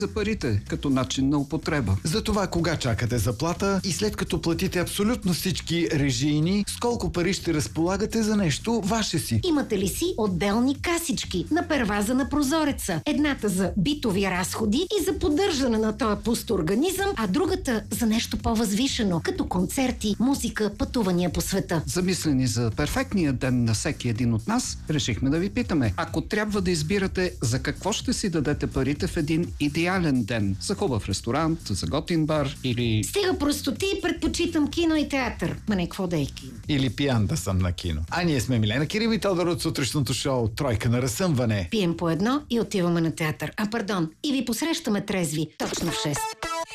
за парите като начин на употреба. Затова кога чакате заплата и след като платите абсолютно всички режийни, с колко пари ще разполагате за нещо ваше си? Имате ли си отделни касички на перваза на прозореца? Едната за битови разходи и за поддържане на този пуст организъм, а другата за нещо по-възвишено, като концерти, музика, пътувания по света. Замислени за перфектния ден на всеки един от нас, решихме да ви питаме. Ако трябва да избирате за какво ще си дадете парите в един идеален ден, за хубав ресторант, за готин бар или... Стига простоти, предпочитам кино и театър. Ма не, какво да е кино? Или пиян да съм на кино. А ние сме Милена Кирил и Тодор от сутрешното шоу Тройка на разсъмване. Пием по едно и отиваме на театър. И ви посрещаме трезви точно в 6.